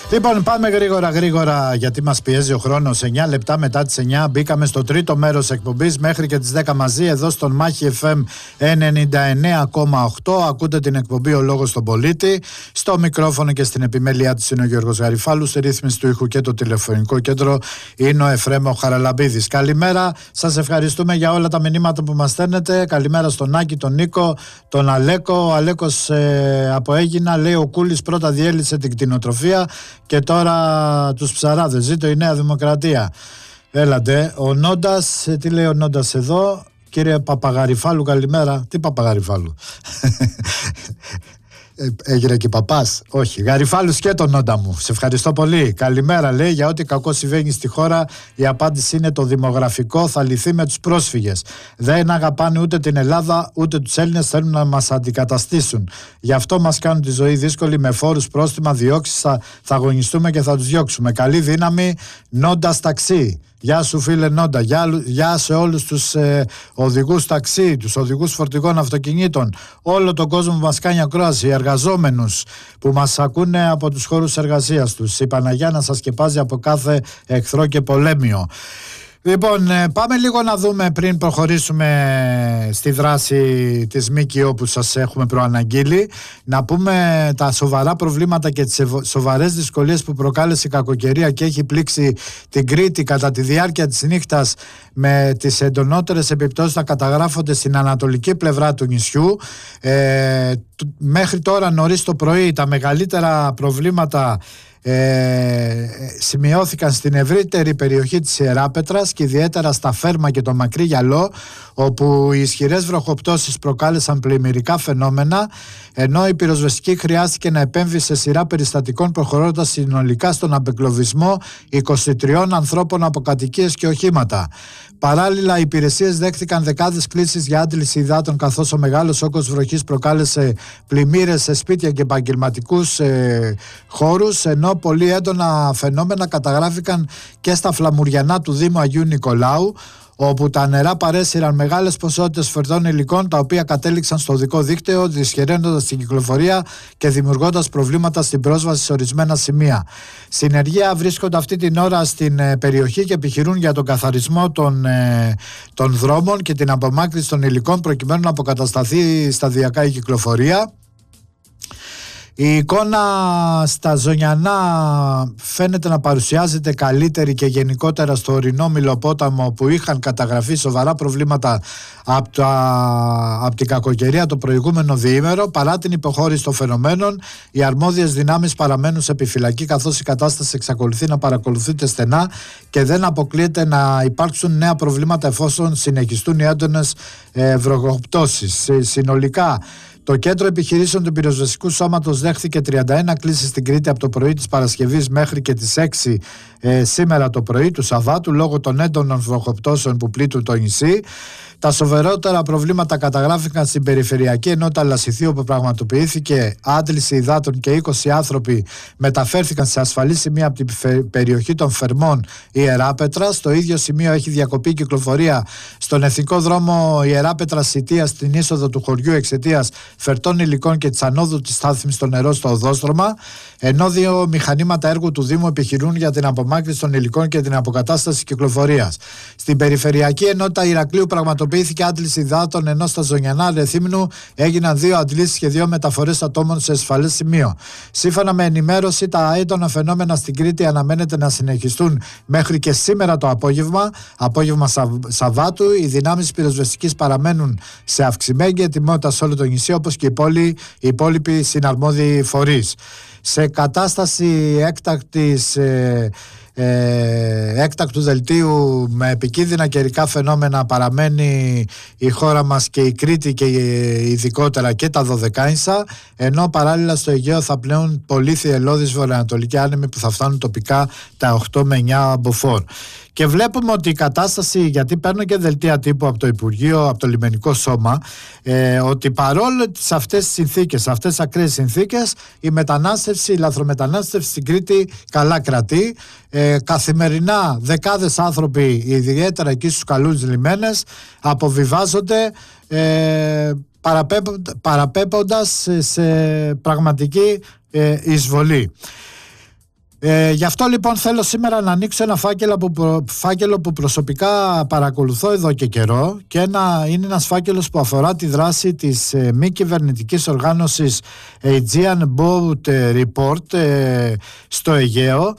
Λοιπόν, πάμε γρήγορα γιατί μας πιέζει ο χρόνος. 9 λεπτά μετά τις 9 μπήκαμε στο τρίτο μέρος εκπομπής μέχρι και τις 10 μαζί εδώ στον Μάχη FM 99,8. Ακούτε την εκπομπή Ο Λόγος στον Πολίτη. Στο μικρόφωνο και στην επιμέλειά της είναι ο Γιώργος Γαριφάλου. Στη ρύθμιση του ήχου και το τηλεφωνικό κέντρο είναι ο Εφρέμ ο Χαραλαμπίδης. Καλημέρα, σας ευχαριστούμε για όλα τα μηνύματα που μας στέλνετε. Καλημέρα στον Άκη, τον Νίκο, τον Αλέκο. Ο Αλέκος από Αίγινα λέει: ο Κούλης πρώτα διέλυσε την κτηνοτροφία και τώρα τους ψαράδες. Ζήτω η Νέα Δημοκρατία. Έλατε. Ο Νόντας, τι λέει ο Νόντας εδώ? Κύριε Παπαγαριφάλου, καλημέρα. Τι Παπαγαριφάλου? Έγινε και παπάς? Όχι. Γαριφάλου και τον Νόντα μου. Σε ευχαριστώ πολύ. Καλημέρα, λέει. Για ό,τι κακό συμβαίνει στη χώρα, η απάντηση είναι το δημογραφικό. Θα λυθεί με τους πρόσφυγες. Δεν αγαπάνε ούτε την Ελλάδα, ούτε τους Έλληνες. Θέλουν να μας αντικαταστήσουν. Γι' αυτό μας κάνουν τη ζωή δύσκολη με φόρους, πρόστιμα, διώξεις. Θα αγωνιστούμε και θα τους διώξουμε. Καλή δύναμη, Νόντας ταξί. Γεια σου φίλε Νόντα, γεια σε όλους τους οδηγούς ταξί, τους οδηγούς φορτηγών αυτοκινήτων, όλο τον κόσμο που μας κάνει ακρόαση, οι εργαζόμενους που μας ακούνε από τους χώρους εργασίας τους. Η Παναγιά να σας σκεπάζει από κάθε εχθρό και πολέμιο. Λοιπόν, πάμε λίγο να δούμε πριν προχωρήσουμε στη δράση της ΜΚΟ που σας έχουμε προαναγγείλει, να πούμε τα σοβαρά προβλήματα και τις σοβαρές δυσκολίες που προκάλεσε η κακοκαιρία και έχει πλήξει την Κρήτη κατά τη διάρκεια της νύχτας, με τις εντονότερες επιπτώσεις να καταγράφονται στην ανατολική πλευρά του νησιού. Μέχρι τώρα νωρίς το πρωί τα μεγαλύτερα προβλήματα σημειώθηκαν στην ευρύτερη περιοχή της Ιεράπετρας και ιδιαίτερα στα Φέρμα και το Μακρύ Γυαλό, όπου οι ισχυρές βροχοπτώσεις προκάλεσαν πλημμυρικά φαινόμενα, ενώ η πυροσβεστική χρειάστηκε να επέμβει σε σειρά περιστατικών, προχωρώντας συνολικά στον απεγκλωβισμό 23 ανθρώπων από κατοικίες και οχήματα. Παράλληλα, οι υπηρεσίες δέχτηκαν δεκάδες κλήσεις για άντληση υδάτων, καθώς ο μεγάλος όγκος βροχής προκάλεσε πλημμύρες σε σπίτια και επαγγελματικούς χώρους, ενώ πολύ έντονα φαινόμενα καταγράφηκαν και στα φλαμουριανά του Δήμου Αγίου Νικολάου, όπου τα νερά παρέσυραν μεγάλες ποσότητες φερτών υλικών, τα οποία κατέληξαν στο οδικό δίκτυο, δυσχεραίνοντας την κυκλοφορία και δημιουργώντας προβλήματα στην πρόσβαση σε ορισμένα σημεία. Συνεργεία βρίσκονται αυτή την ώρα στην περιοχή και επιχειρούν για τον καθαρισμό των δρόμων και την απομάκρυνση των υλικών, προκειμένου να αποκατασταθεί σταδιακά η κυκλοφορία. Η εικόνα στα Ζωνιανά φαίνεται να παρουσιάζεται καλύτερη και στο ορεινό Μηλοπόταμο, που είχαν καταγραφεί σοβαρά προβλήματα από την κακοκαιρία το προηγούμενο διήμερο. Παρά την υποχώρηση των φαινομένων, οι αρμόδιες δυνάμεις παραμένουν σε επιφυλακή, καθώς η κατάσταση εξακολουθεί να παρακολουθείται στενά και δεν αποκλείεται να υπάρξουν νέα προβλήματα εφόσον συνεχιστούν οι έντονες βροχοπτώσεις. Συνολικά, το Κέντρο Επιχειρήσεων του Πυροσβεστικού Σώματος δέχθηκε 31 κλήσεις στην Κρήτη από το πρωί της Παρασκευής μέχρι και τις 6 σήμερα το πρωί του Σαββάτου, λόγω των έντονων βροχοπτώσεων που πλήττουν το νησί. Τα σοβαρότερα προβλήματα καταγράφηκαν στην Περιφερειακή Ενότητα Λασιθίου, που πραγματοποιήθηκε άντληση υδάτων και 20 άνθρωποι μεταφέρθηκαν σε ασφαλή σημεία από την περιοχή των Φερμών Ιεράπετρα. Στο ίδιο σημείο έχει διακοπεί η κυκλοφορία στον εθνικό δρόμο Ιεράπετρα-Σιτία στην είσοδο του χωριού εξαιτίας φερτών υλικών και της ανόδου της στάθμης στο νερό στο οδόστρωμα, ενώ 2 μηχανήματα έργου του Δήμου επιχειρούν για την απομάκρυνση των υλικών και την αποκατάσταση κυκλοφορίας. Στην Περιφερειακή Ενότητα Ηρακλείου πραγματοποιήθηκε άντληση υδάτων, ενώ στα Ζωνιανά Ρεθύμνου έγιναν 2 αντλήσεις και 2 μεταφορές ατόμων σε ασφαλές σημείο. Σύμφωνα με ενημέρωση, τα έντονα φαινόμενα στην Κρήτη αναμένεται να συνεχιστούν μέχρι και σήμερα το απόγευμα Σαββάτου. Οι δυνάμεις πυροσβεστικής παραμένουν σε αυξημένη ετοιμότητα σε όλο το νησί, όπως και οι υπόλοιποι συναρμόδιοι φορείς. Σε κατάσταση έκτακτου δελτίου με επικίνδυνα καιρικά φαινόμενα παραμένει η χώρα μας και η Κρήτη, και ειδικότερα και τα Δωδεκάνησα, ενώ παράλληλα στο Αιγαίο θα πλέουν πολύ θυελλώδεις βορειοανατολικοί άνεμοι που θα φτάνουν τοπικά τα 8 με 9 μποφόρ. Και βλέπουμε ότι η κατάσταση, γιατί παίρνω και δελτία τύπου από το Υπουργείο, από το Λιμενικό Σώμα, ότι παρόλο σε αυτές τις συνθήκες, αυτές τις ακραίες συνθήκες, η λαθρομετανάστευση στην Κρήτη καλά κρατεί. Καθημερινά δεκάδες άνθρωποι, ιδιαίτερα εκεί στους καλούς λιμένες, αποβιβάζονται, παραπέμποντας σε πραγματική εισβολή. Γι' αυτό λοιπόν θέλω σήμερα να ανοίξω ένα φάκελο που προσωπικά παρακολουθώ εδώ και καιρό, και είναι ένας φάκελος που αφορά τη δράση της μη κυβερνητικής οργάνωσης Aegean Boat Report στο Αιγαίο,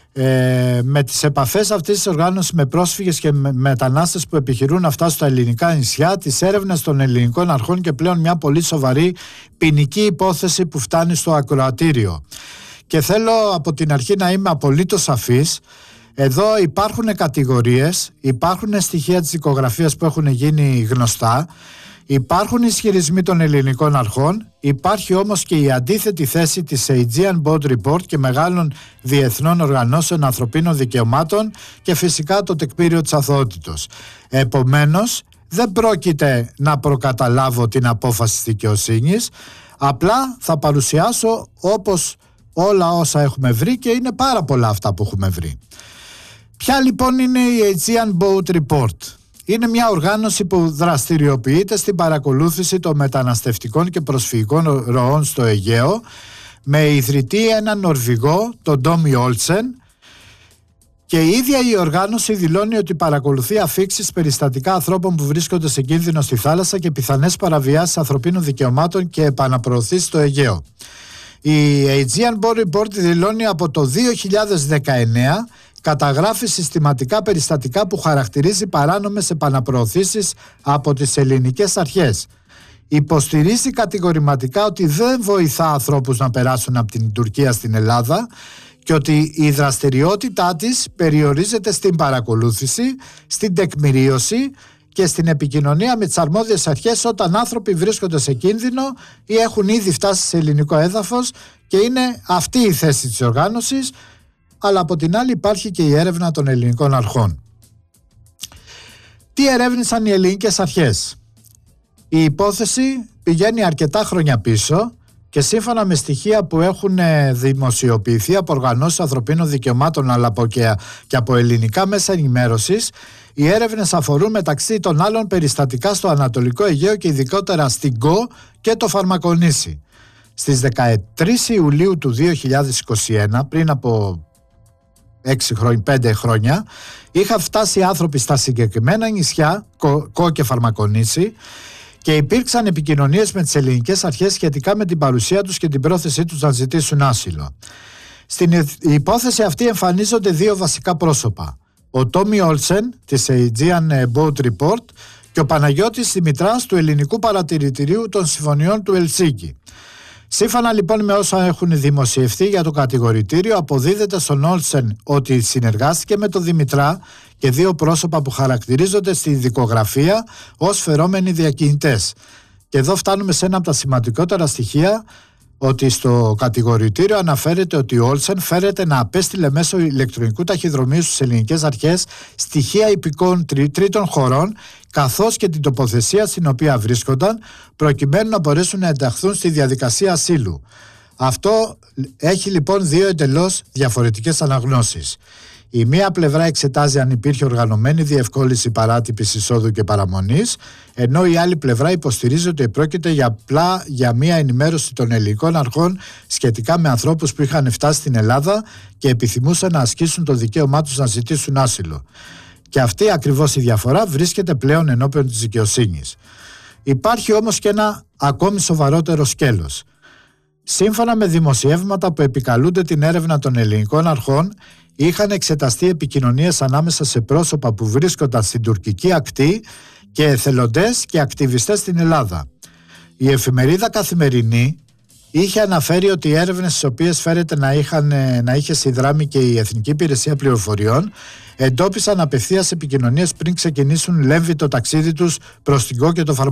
με τις επαφές αυτής της οργάνωσης με πρόσφυγες και μετανάστες που επιχειρούν να φτάσουν στα ελληνικά νησιά, τις έρευνες των ελληνικών αρχών και πλέον μια πολύ σοβαρή ποινική υπόθεση που φτάνει στο ακροατήριο. Και θέλω από την αρχή να είμαι απολύτως σαφής. Εδώ υπάρχουν κατηγορίες, υπάρχουν στοιχεία της δικογραφίας που έχουν γίνει γνωστά, υπάρχουν ισχυρισμοί των ελληνικών αρχών, υπάρχει όμως και η αντίθετη θέση της Aegean Boat Report και μεγάλων διεθνών οργανώσεων ανθρωπίνων δικαιωμάτων και φυσικά το τεκμήριο της αθωότητος. Επομένως, δεν πρόκειται να προκαταλάβω την απόφαση της δικαιοσύνης, απλά θα παρουσιάσω όπως όλα όσα έχουμε βρει, και είναι πάρα πολλά αυτά που έχουμε βρει. Ποια λοιπόν είναι η Aegean Boat Report? Είναι μια οργάνωση που δραστηριοποιείται στην παρακολούθηση των μεταναστευτικών και προσφυγικών ροών στο Αιγαίο, με ιδρυτή έναν Νορβηγό, τον Ντόμι Όλσεν, και η ίδια η οργάνωση δηλώνει ότι παρακολουθεί αφίξεις περιστατικά ανθρώπων που βρίσκονται σε κίνδυνο στη θάλασσα και πιθανές παραβιάσεις ανθρωπίνων δικαιωμάτων και επαναπροωθήσεις στο Αιγαίο. Η Aegean Boat Report δηλώνει από το 2019 καταγράφει συστηματικά περιστατικά που χαρακτηρίζει παράνομες επαναπροωθήσεις από τις ελληνικές αρχές. Υποστηρίζει κατηγορηματικά ότι δεν βοηθά ανθρώπους να περάσουν από την Τουρκία στην Ελλάδα και ότι η δραστηριότητά της περιορίζεται στην παρακολούθηση, στην τεκμηρίωση και στην επικοινωνία με τις αρμόδιες αρχές όταν άνθρωποι βρίσκονται σε κίνδυνο ή έχουν ήδη φτάσει σε ελληνικό έδαφος, και είναι αυτή η θέση της οργάνωσης. Αλλά από την άλλη υπάρχει και η έρευνα των ελληνικών αρχών. Τι ερεύνησαν οι ελληνικές αρχές? Η υπόθεση πηγαίνει αρκετά χρόνια πίσω και σύμφωνα με στοιχεία που έχουν δημοσιοποιηθεί από οργανώσεις ανθρωπίνων δικαιωμάτων αλλά και από ελληνικά μέσα ενημέρωσης, οι έρευνες αφορούν μεταξύ των άλλων περιστατικά στο Ανατολικό Αιγαίο και ειδικότερα στην Κο και το Φαρμακονήσι. Στις 13 Ιουλίου του 2021, πριν από 5 χρόνια, είχαν φτάσει άνθρωποι στα συγκεκριμένα νησιά Κο και Φαρμακονήσι και υπήρξαν επικοινωνίες με τις ελληνικές αρχές σχετικά με την παρουσία τους και την πρόθεσή τους να ζητήσουν άσυλο. Στην υπόθεση αυτή εμφανίζονται δύο βασικά πρόσωπα: ο Τόμι Όλσεν της Aegean Boat Report και ο Παναγιώτης Δημητράς του Ελληνικού Παρατηρητηρίου των Συμφωνιών του Ελσίνκη. Σύμφωνα λοιπόν με όσα έχουν δημοσιευθεί για το κατηγορητήριο, αποδίδεται στον Όλσεν ότι συνεργάστηκε με τον Δημητρά και δύο πρόσωπα που χαρακτηρίζονται στη δικογραφία ως φερόμενοι διακινητές. Και εδώ φτάνουμε σε ένα από τα σημαντικότερα στοιχεία, ότι στο κατηγορητήριο αναφέρεται ότι ο Όλσεν φέρεται να απέστειλε μέσω ηλεκτρονικού ταχυδρομείου στις ελληνικές αρχές στοιχεία υπηκών τρίτων χωρών, καθώς και την τοποθεσία στην οποία βρίσκονταν, προκειμένου να μπορέσουν να ενταχθούν στη διαδικασία ασύλου. Αυτό έχει λοιπόν δύο εντελώς διαφορετικές αναγνώσεις. Η μία πλευρά εξετάζει αν υπήρχε οργανωμένη διευκόλυνση παράτυπης εισόδου και παραμονής, ενώ η άλλη πλευρά υποστηρίζει ότι πρόκειται απλά για μία ενημέρωση των ελληνικών αρχών σχετικά με ανθρώπους που είχαν φτάσει στην Ελλάδα και επιθυμούσαν να ασκήσουν το δικαίωμά τους να ζητήσουν άσυλο. Και αυτή ακριβώς η διαφορά βρίσκεται πλέον ενώπιον της δικαιοσύνης. Υπάρχει όμως και ένα ακόμη σοβαρότερο σκέλος. Σύμφωνα με δημοσιεύματα που επικαλούνται την έρευνα των ελληνικών αρχών, είχαν εξεταστεί επικοινωνίες ανάμεσα σε πρόσωπα που βρίσκονταν στην τουρκική ακτή και εθελοντές και ακτιβιστές στην Ελλάδα. Η εφημερίδα Καθημερινή είχε αναφέρει ότι οι έρευνες στις οποίες φέρεται να είχε συνδράμει και η Εθνική Υπηρεσία Πληροφοριών εντόπισαν απευθείας επικοινωνίες πριν ξεκινήσουν λέμβη το ταξίδι τους προς την Κο και το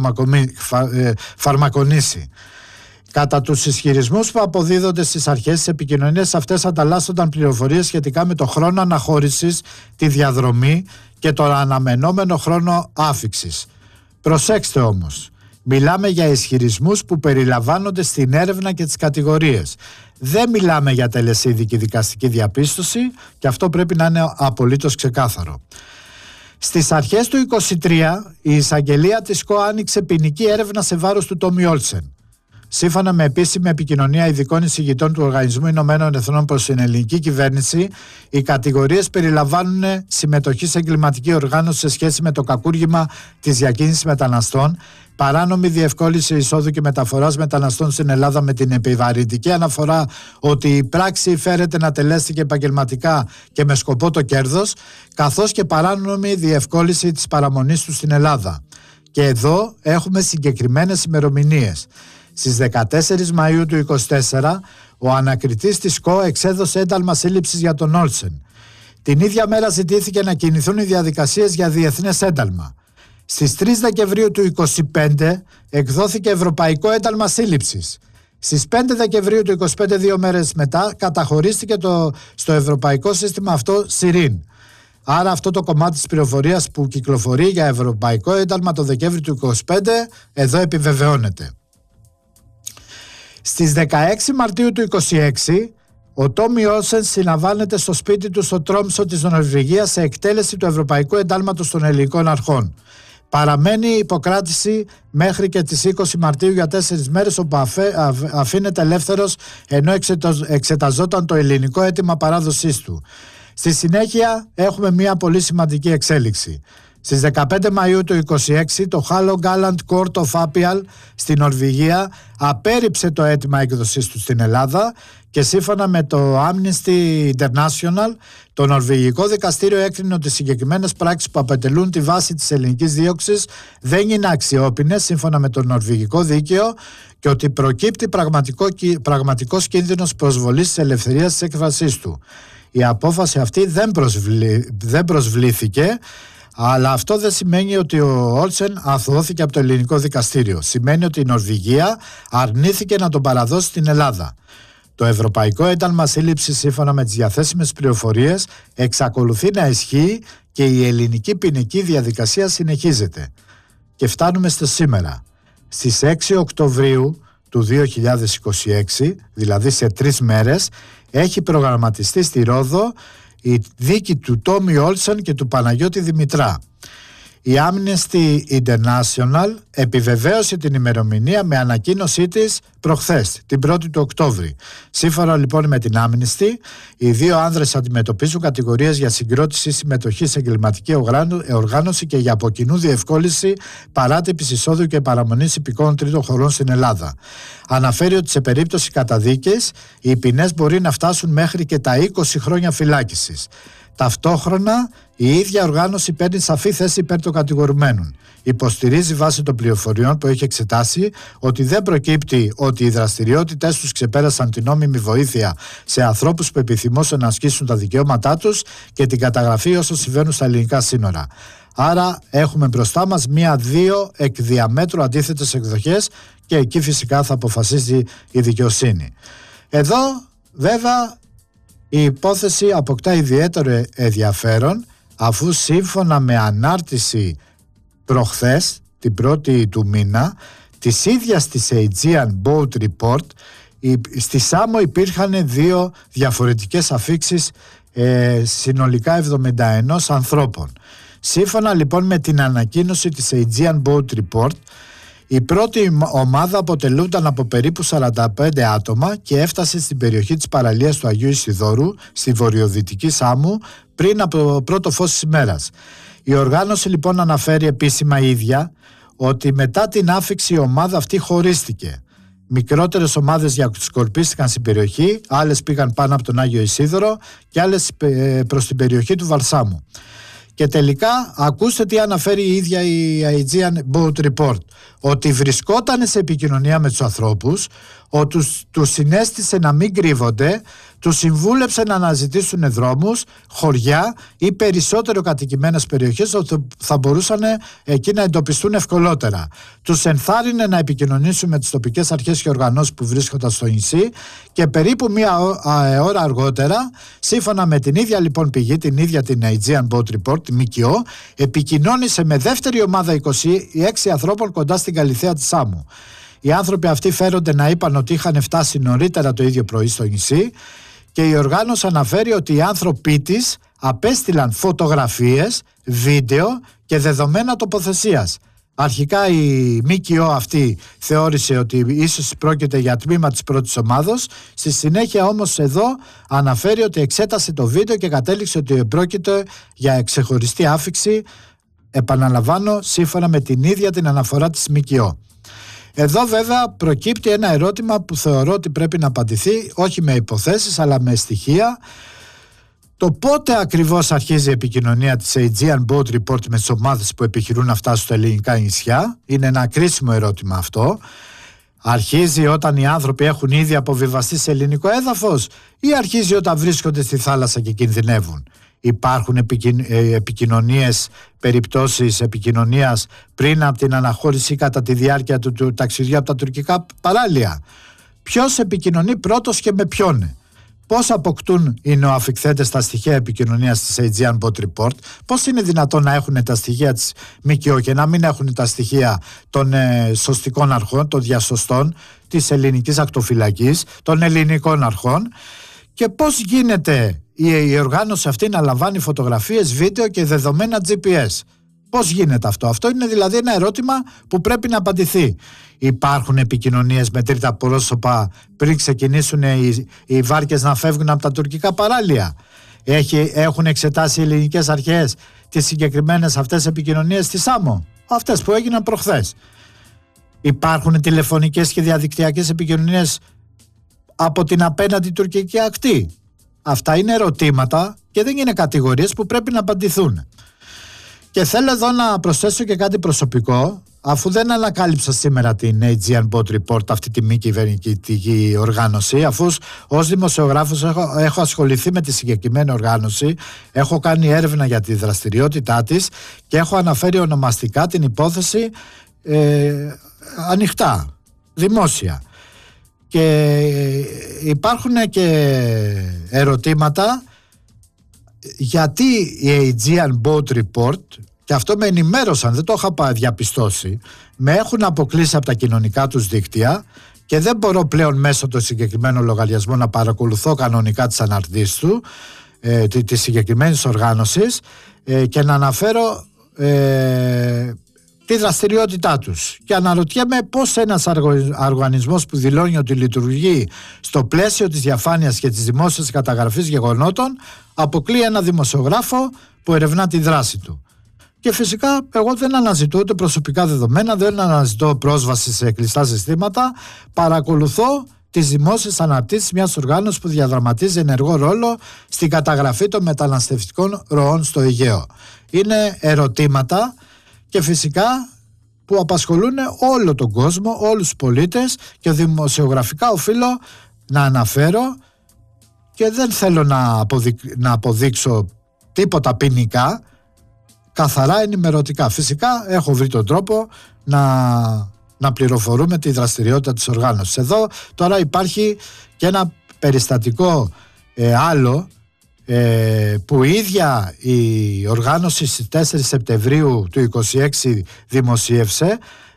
Φαρμακονήσι. Κατά τους ισχυρισμούς που αποδίδονται στις αρχές, τις επικοινωνίες αυτές ανταλλάσσονταν πληροφορίες σχετικά με το χρόνο αναχώρησης, τη διαδρομή και τον αναμενόμενο χρόνο άφιξης. Προσέξτε όμως, μιλάμε για ισχυρισμούς που περιλαμβάνονται στην έρευνα και τις κατηγορίες. Δεν μιλάμε για τελεσίδικη δικαστική διαπίστωση και αυτό πρέπει να είναι απολύτως ξεκάθαρο. Στις αρχές του 2023 η εισαγγελία της ΚΟ άνοιξε ποινική έρευνα σε βάρος του Τόμι Όλσεν. Σύμφωνα με επίσημη επικοινωνία ειδικών εισηγητών του Οργανισμού Ηνωμένων Εθνών προς την ελληνική κυβέρνηση, οι κατηγορίες περιλαμβάνουν συμμετοχή σε εγκληματική οργάνωση σε σχέση με το κακούργημα της διακίνησης μεταναστών, παράνομη διευκόλυνση εισόδου και μεταφοράς μεταναστών στην Ελλάδα με την επιβαρυντική αναφορά ότι η πράξη φέρεται να τελέστηκε επαγγελματικά και με σκοπό το κέρδος, καθώς και παράνομη διευκόλυνση της παραμονής του στην Ελλάδα. Και εδώ έχουμε συγκεκριμένες ημερομηνίες. Στις 14 Μαΐου του 2024, ο ανακριτής της ΚΟ εξέδωσε ένταλμα σύλληψης για τον Όλσεν. Την ίδια μέρα ζητήθηκε να κινηθούν οι διαδικασίες για διεθνές ένταλμα. Στις 3 Δεκεμβρίου του 2025 εκδόθηκε ευρωπαϊκό ένταλμα σύλληψης. Στις 5 Δεκεμβρίου του 2025, 2 μέρες μετά, καταχωρίστηκε στο ευρωπαϊκό σύστημα αυτό ΣΥΡΙΝ. Άρα αυτό το κομμάτι της πληροφορίας που κυκλοφορεί για ευρωπαϊκό ένταλμα το Δεκέμβριο του 2025 εδώ επιβεβαιώνεται. Στις 16 Μαρτίου του 2026 ο Τόμι Όλσεν συναμβάνεται στο σπίτι του στο Τρόμσο της Νορβηγίας σε εκτέλεση του ευρωπαϊκού εντάλματος των ελληνικών αρχών. Παραμένει υποκράτηση μέχρι και τις 20 Μαρτίου για 4 μέρες, όπου αφήνεται ελεύθερος ενώ εξεταζόταν το ελληνικό αίτημα παράδοσής του. Στη συνέχεια έχουμε μια πολύ σημαντική εξέλιξη. Στις 15 Μαΐου του 2026 το Hallo Gallant Court of Appeal στην Νορβηγία απέρριψε το αίτημα έκδοσης του στην Ελλάδα και σύμφωνα με το Amnesty International το νορβηγικό δικαστήριο έκρινε ότι οι συγκεκριμένες πράξεις που αποτελούν τη βάση της ελληνικής δίωξης δεν είναι αξιόπινες σύμφωνα με το νορβηγικό δίκαιο και ότι προκύπτει πραγματικός κίνδυνος προσβολής της ελευθερίας της έκφρασής του. Η απόφαση αυτή δεν προσβλήθηκε, αλλά αυτό δεν σημαίνει ότι ο Όλσεν αθωώθηκε από το ελληνικό δικαστήριο. Σημαίνει ότι η Νορβηγία αρνήθηκε να τον παραδώσει στην Ελλάδα. Το ευρωπαϊκό ένταλμα σύλληψης, σύμφωνα με τις διαθέσιμες πληροφορίες, εξακολουθεί να ισχύει και η ελληνική ποινική διαδικασία συνεχίζεται. Και φτάνουμε στο σήμερα. Στις 6 Οκτωβρίου του 2026, δηλαδή σε 3 μέρες, έχει προγραμματιστεί στη Ρόδο η δίκη του Τόμι Όλσεν και του Παναγιώτη Δημητρά. Η Amnesty International επιβεβαίωσε την ημερομηνία με ανακοίνωσή της προχθές, την 1η του Οκτώβρη. Σύμφωνα λοιπόν με την Amnesty, οι δύο άνδρες αντιμετωπίζουν κατηγορίες για συγκρότηση συμμετοχή σε εγκληματική οργάνωση και για από κοινού διευκόλυνση παράτυπης εισόδου και παραμονής υπηκόων τρίτων χωρών στην Ελλάδα. Αναφέρει ότι σε περίπτωση καταδίκης οι ποινές μπορεί να φτάσουν μέχρι και τα 20 χρόνια φυλάκισης. Ταυτόχρονα, η ίδια οργάνωση παίρνει σαφή θέση υπέρ των κατηγορουμένων. Υποστηρίζει βάσει των πληροφοριών που έχει εξετάσει ότι δεν προκύπτει ότι οι δραστηριότητες τους ξεπέρασαν την νόμιμη βοήθεια σε ανθρώπους που επιθυμούσαν να ασκήσουν τα δικαιώματά τους και την καταγραφή όσων συμβαίνουν στα ελληνικά σύνορα. Άρα έχουμε μπροστά μας 1-2 εκ διαμέτρου αντίθετες εκδοχές και εκεί φυσικά θα αποφασίσει η δικαιοσύνη. Εδώ βέβαια η υπόθεση αποκτά ιδιαίτερο ενδιαφέρον, αφού σύμφωνα με ανάρτηση προχθές, την 1η του μήνα, της ίδιας της Aegean Boat Report, στη Σάμο υπήρχαν 2 διαφορετικές αφίξεις συνολικά 71 ανθρώπων. Σύμφωνα λοιπόν με την ανακοίνωση της Aegean Boat Report, η πρώτη ομάδα αποτελούνταν από περίπου 45 άτομα και έφτασε στην περιοχή της παραλίας του Αγίου Ισιδώρου, στη βορειοδυτική Σάμου, πριν από το πρώτο φως της ημέρας. Η οργάνωση λοιπόν αναφέρει επίσημα η ίδια ότι μετά την άφιξη η ομάδα αυτή χωρίστηκε. Μικρότερες ομάδες διασκορπίστηκαν στην περιοχή, άλλες πήγαν πάνω από τον Άγιο Ισίδωρο και άλλες προς την περιοχή του Βαρσάμου. Και τελικά ακούστε τι αναφέρει η ίδια η Aegean Boat Report, ότι βρισκόταν σε επικοινωνία με τους ανθρώπους, ότι τους συνέστησε να μην κρύβονται, τους συμβούλεψε να αναζητήσουν δρόμους, χωριά ή περισσότερο κατοικημένες περιοχές όπου θα μπορούσαν εκεί να εντοπιστούν ευκολότερα. Τους ενθάρρυνε να επικοινωνήσουν με τις τοπικές αρχές και οργανώσεις που βρίσκονταν στο νησί και περίπου 1 ώρα αργότερα, σύμφωνα με την ίδια λοιπόν πηγή, την ίδια την Aegean Boat Report, τη ΜΚΟ, επικοινώνησε με δεύτερη ομάδα 26 ανθρώπων κοντά στην Καλυθέα της Σάμου. Οι άνθρωποι αυτοί φέρονται να είπαν ότι είχαν φτάσει νωρίτερα το ίδιο πρωί στο νησί και η οργάνωση αναφέρει ότι οι άνθρωποι της απέστειλαν φωτογραφίες, βίντεο και δεδομένα τοποθεσίας. Αρχικά η ΜΚΟ αυτή θεώρησε ότι ίσως πρόκειται για τμήμα της πρώτης ομάδος. Στη συνέχεια όμως εδώ αναφέρει ότι εξέτασε το βίντεο και κατέληξε ότι πρόκειται για ξεχωριστή άφιξη, επαναλαμβάνω, σύμφωνα με την ίδια την αναφορά της ΜΚΟ. Εδώ βέβαια προκύπτει ένα ερώτημα που θεωρώ ότι πρέπει να απαντηθεί, όχι με υποθέσεις αλλά με στοιχεία. Το πότε ακριβώς αρχίζει η επικοινωνία της Aegean Boat Report με τις ομάδες που επιχειρούν να φτάσουν στα ελληνικά νησιά? Είναι ένα κρίσιμο ερώτημα αυτό. Αρχίζει όταν οι άνθρωποι έχουν ήδη αποβιβαστεί σε ελληνικό έδαφος ή αρχίζει όταν βρίσκονται στη θάλασσα και κινδυνεύουν? Υπάρχουν επικοινωνίες, περιπτώσεις επικοινωνίας πριν από την αναχώρηση ή κατά τη διάρκεια του ταξιδιού από τα τουρκικά παράλια? Ποιος επικοινωνεί πρώτος και με ποιον? Πώς αποκτούν οι νοαφικθέντες τα στοιχεία επικοινωνίας της Aegean Boat Report? Πώς είναι δυνατόν να έχουν τα στοιχεία της ΜΚΟ και να μην έχουν τα στοιχεία των σωστικών αρχών, των διασωστών, της ελληνικής ακτοφυλακής, των ελληνικών αρχών? Και πώς γίνεται η οργάνωση αυτή να λαμβάνει φωτογραφίες, βίντεο και δεδομένα GPS? Πώς γίνεται αυτό? Αυτό είναι δηλαδή ένα ερώτημα που πρέπει να απαντηθεί. Υπάρχουν επικοινωνίες με τρίτα πρόσωπα πριν ξεκινήσουν οι βάρκες να φεύγουν από τα τουρκικά παράλια? Έχουν εξετάσει οι ελληνικές αρχές τις συγκεκριμένες αυτές επικοινωνίες στη Σάμο, αυτές που έγιναν προχθές? Υπάρχουν τηλεφωνικές και διαδικτυακές επικοινωνίες από την απέναντι τουρκική ακτή? Αυτά είναι ερωτήματα και δεν είναι κατηγορίες που πρέπει να απαντηθούν. Και θέλω εδώ να προσθέσω και κάτι προσωπικό, αφού δεν ανακάλυψα σήμερα την Aegean Boat Report, αυτή τη μη κυβερνητική οργάνωση, αφού ως δημοσιογράφος έχω ασχοληθεί με τη συγκεκριμένη οργάνωση, έχω κάνει έρευνα για τη δραστηριότητά της και έχω αναφέρει ονομαστικά την υπόθεση ανοιχτά, δημόσια. Και υπάρχουν και ερωτήματα γιατί η Aegean Boat Report, και αυτό με ενημέρωσαν, δεν το είχα διαπιστώσει, με έχουν αποκλείσει από τα κοινωνικά τους δίκτυα και δεν μπορώ πλέον μέσω των συγκεκριμένων λογαριασμών να παρακολουθώ κανονικά τις αναρτήσεις του, της συγκεκριμένης οργάνωσης, και να αναφέρω τη δραστηριότητά τους. Και αναρωτιέμαι πώς ένας οργανισμός που δηλώνει ότι λειτουργεί στο πλαίσιο της διαφάνειας και της δημόσιας καταγραφής γεγονότων αποκλεί ένα δημοσιογράφο που ερευνά τη δράση του. Και φυσικά εγώ δεν αναζητώ ούτε προσωπικά δεδομένα, δεν αναζητώ πρόσβαση σε κλειστά συστήματα, παρακολουθώ τις δημόσιες αναρτήσεις μιας οργάνωσης που διαδραματίζει ενεργό ρόλο στην καταγραφή των μεταναστευτικών ροών στο Αιγαίο. Είναι ερωτήματα και φυσικά που απασχολούν όλο τον κόσμο, όλους τους πολίτες, και δημοσιογραφικά οφείλω να αναφέρω και δεν θέλω να αποδείξω τίποτα ποινικά, καθαρά ενημερωτικά. Φυσικά έχω βρει τον τρόπο να πληροφορούμε τη δραστηριότητα της οργάνωσης. Εδώ τώρα υπάρχει και ένα περιστατικό άλλο, που η ίδια η οργάνωση στις 4 Σεπτεμβρίου του 2026 δημοσίευσε,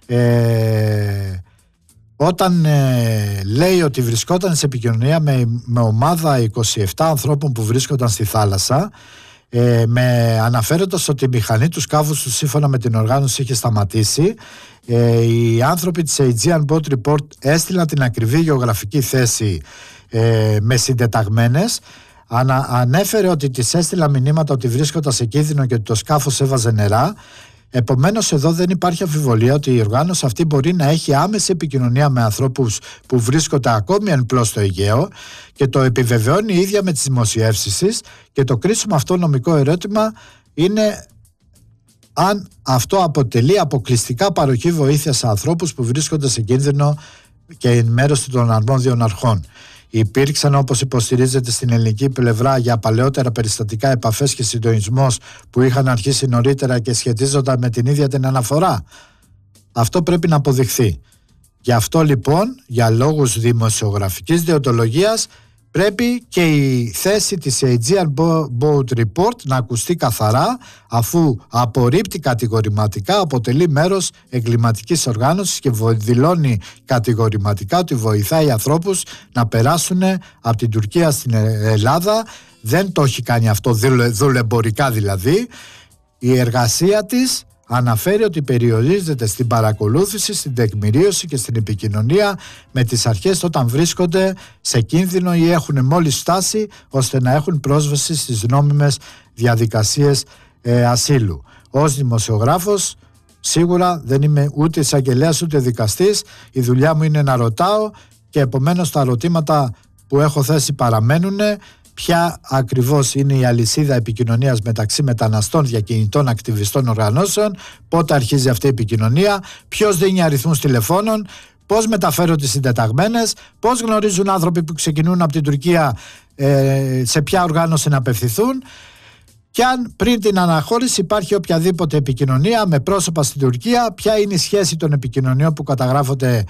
όταν λέει ότι βρισκόταν σε επικοινωνία με ομάδα 27 ανθρώπων που βρίσκονταν στη θάλασσα, αναφέροντας ότι η μηχανή του σκάφους του σύμφωνα με την οργάνωση είχε σταματήσει. Οι άνθρωποι της Aegean Boat Report έστειλαν την ακριβή γεωγραφική θέση με συντεταγμένες. Ανέφερε ότι της έστειλαν μηνύματα ότι βρίσκονταν σε κίνδυνο και ότι το σκάφος έβαζε νερά. Επομένως εδώ δεν υπάρχει αμφιβολία ότι η οργάνωση αυτή μπορεί να έχει άμεση επικοινωνία με ανθρώπους που βρίσκονται ακόμη εν πλώ στο Αιγαίο, και το επιβεβαιώνει η ίδια με τις δημοσιεύσεις της. Και το κρίσιμο αυτό νομικό ερώτημα είναι αν αυτό αποτελεί αποκλειστικά παροχή βοήθειας σε ανθρώπους που βρίσκονται σε κίνδυνο και ενημέρωση των αρμόδιων αρχών. Υπήρξαν, όπως υποστηρίζεται στην ελληνική πλευρά, για παλαιότερα περιστατικά επαφές και συντονισμός που είχαν αρχίσει νωρίτερα και σχετίζονταν με την ίδια την αναφορά? Αυτό πρέπει να αποδειχθεί. Γι' αυτό λοιπόν, για λόγους δημοσιογραφικής δεοντολογίας, πρέπει και η θέση της Aegean Boat Report να ακουστεί καθαρά, αφού απορρίπτει κατηγορηματικά, αποτελεί μέρος εγκληματικής οργάνωσης και δηλώνει κατηγορηματικά ότι βοηθάει ανθρώπους να περάσουν από την Τουρκία στην Ελλάδα. Δεν το έχει κάνει αυτό δουλεμπορικά δηλαδή. Η εργασία της αναφέρει ότι περιορίζεται στην παρακολούθηση, στην τεκμηρίωση και στην επικοινωνία με τις αρχές όταν βρίσκονται σε κίνδυνο ή έχουν μόλις φτάσει, ώστε να έχουν πρόσβαση στις νόμιμες διαδικασίες ασύλου. Ως δημοσιογράφος σίγουρα δεν είμαι ούτε εισαγγελέας ούτε δικαστής. Η δουλειά μου είναι να ρωτάω και επομένως τα ερωτήματα που έχω θέσει παραμένουν. Ποια ακριβώς είναι η αλυσίδα επικοινωνίας μεταξύ μεταναστών, διακινητών, ακτιβιστών, οργανώσεων, πότε αρχίζει αυτή η επικοινωνία, ποιος δίνει αριθμούς τηλεφώνων, πώς μεταφέρονται οι συντεταγμένες, πώς γνωρίζουν άνθρωποι που ξεκινούν από την Τουρκία σε ποια οργάνωση να απευθυνθούν, και αν πριν την αναχώρηση υπάρχει οποιαδήποτε επικοινωνία με πρόσωπα στην Τουρκία, ποια είναι η σχέση των επικοινωνιών που καταγράφονται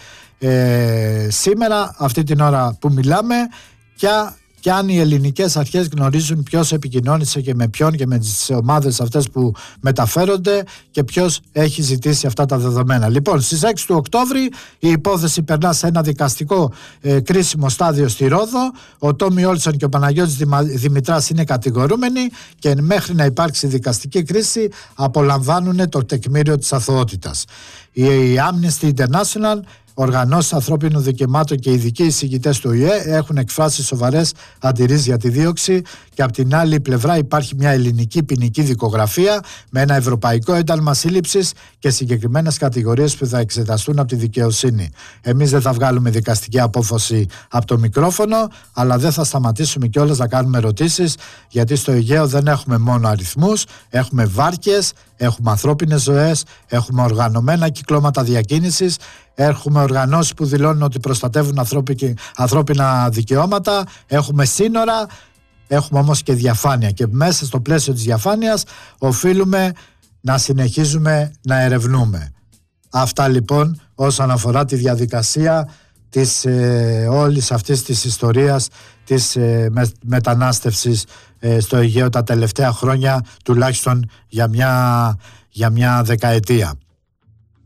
σήμερα, αυτή την ώρα που μιλάμε, και αν οι ελληνικές αρχές γνωρίζουν ποιος επικοινώνησε και με ποιον και με τις ομάδες αυτές που μεταφέρονται και ποιος έχει ζητήσει αυτά τα δεδομένα. Λοιπόν, στις 6 του Οκτώβρη η υπόθεση περνά σε ένα δικαστικό κρίσιμο στάδιο στη Ρόδο. Ο Τόμι Όλσον και ο Παναγιώτης Δημητράς είναι κατηγορούμενοι και μέχρι να υπάρξει δικαστική κρίση απολαμβάνουν το τεκμήριο της αθωότητας. Η Amnesty International, οργανώσεις ανθρώπινων δικαιωμάτων και ειδικοί εισηγητές του ΟΗΕ έχουν εκφράσει σοβαρές αντιρρήσεις για τη δίωξη, και από την άλλη πλευρά υπάρχει μια ελληνική ποινική δικογραφία με ένα ευρωπαϊκό ένταλμα σύλληψης και συγκεκριμένες κατηγορίες που θα εξεταστούν από τη δικαιοσύνη. Εμείς δεν θα βγάλουμε δικαστική απόφαση από το μικρόφωνο, αλλά δεν θα σταματήσουμε κιόλας να κάνουμε ερωτήσεις, γιατί στο Αιγαίο δεν έχουμε μόνο αριθμούς, έχουμε βάρκες, έχουμε ανθρώπινες ζωές, έχουμε οργανωμένα κυκλώματα διακίνησης, έχουμε οργανώσεις που δηλώνουν ότι προστατεύουν ανθρώπινα δικαιώματα, έχουμε σύνορα, έχουμε όμως και διαφάνεια, και μέσα στο πλαίσιο της διαφάνειας οφείλουμε να συνεχίζουμε να ερευνούμε. Αυτά λοιπόν όσον αφορά τη διαδικασία της όλης αυτής της ιστορίας της μετανάστευσης στο Αιγαίο τα τελευταία χρόνια, τουλάχιστον για μια δεκαετία.